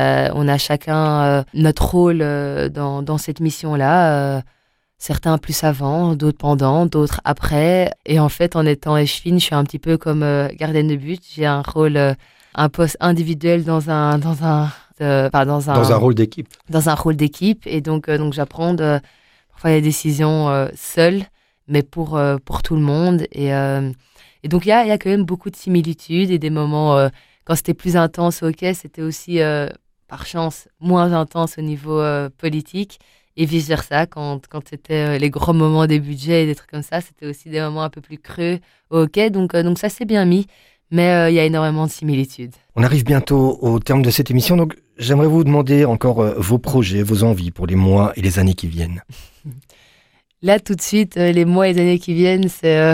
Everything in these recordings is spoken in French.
On a chacun notre rôle dans cette mission-là. Certains plus avant, d'autres pendant, d'autres après. Et en fait, en étant échevine, je suis un petit peu comme gardienne de but. J'ai un rôle, un poste individuel dans un rôle d'équipe. Dans un rôle d'équipe. Et donc j'apprends parfois les décisions seule, mais pour tout le monde. Et donc, il y a quand même beaucoup de similitudes et des moments, quand c'était plus intense au hockey, c'était aussi, par chance, moins intense au niveau politique. Et vice-versa, quand c'était les gros moments des budgets et des trucs comme ça, c'était aussi des moments un peu plus creux au hockey. Donc ça s'est bien mis, mais il y a énormément de similitudes. On arrive bientôt au terme de cette émission, donc j'aimerais vous demander encore vos projets, vos envies pour les mois et les années qui viennent. Là, tout de suite, les mois et les années qui viennent, c'est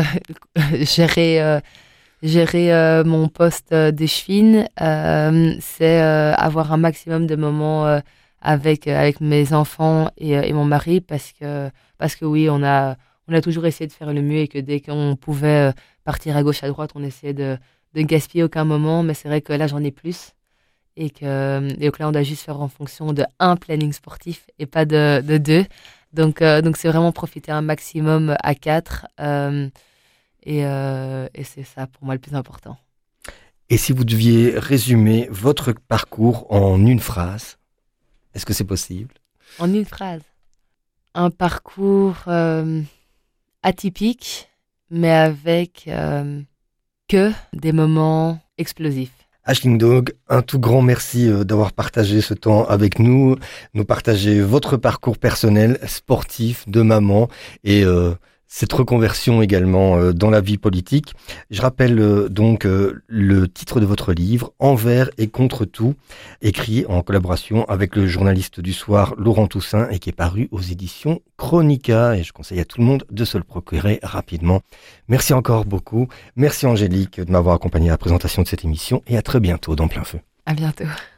gérer mon poste d'échevine, c'est avoir un maximum de moments avec mes enfants et mon mari, parce que oui, on a toujours essayé de faire le mieux et que dès qu'on pouvait partir à gauche, à droite, on essayait de gaspiller aucun moment, mais c'est vrai que là, j'en ai plus et que là, on doit juste faire en fonction de un planning sportif et pas de deux. Donc c'est vraiment profiter un maximum à 4 et c'est ça pour moi le plus important. Et si vous deviez résumer votre parcours en une phrase, est-ce que c'est possible ? En une phrase. Un parcours atypique, mais avec que des moments explosifs. Aisling Dog, un tout grand merci d'avoir partagé ce temps avec nous partager votre parcours personnel, sportif, de maman et cette reconversion également dans la vie politique. Je rappelle donc le titre de votre livre, Envers et contre tout, écrit en collaboration avec le journaliste du soir Laurent Toussaint et qui est paru aux éditions Chronica. Et je conseille à tout le monde de se le procurer rapidement. Merci encore beaucoup. Merci Angélique de m'avoir accompagné à la présentation de cette émission et à très bientôt dans Plein Feu. À bientôt.